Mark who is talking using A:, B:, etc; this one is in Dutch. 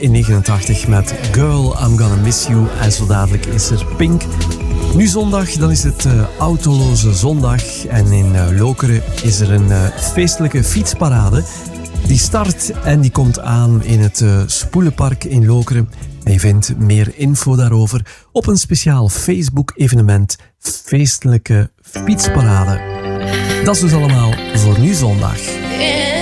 A: in 89 met Girl, I'm Gonna Miss You. En zo dadelijk is er Pink. Nu zondag, dan is het autoloze zondag. En in Lokeren is er een feestelijke fietsparade. Die start en die komt aan in het Spoelenpark in Lokeren. En je vindt meer info daarover op een speciaal Facebook-evenement Feestelijke Fietsparade. Dat is dus allemaal voor nu zondag.